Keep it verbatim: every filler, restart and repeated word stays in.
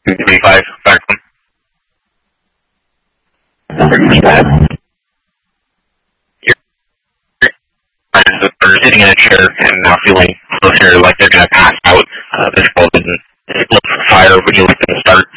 twenty-five, back from. Your friends are sitting in a chair and now feeling closer like they're going to pass out. Uh, this call didn't look for fire. Would you like them to start?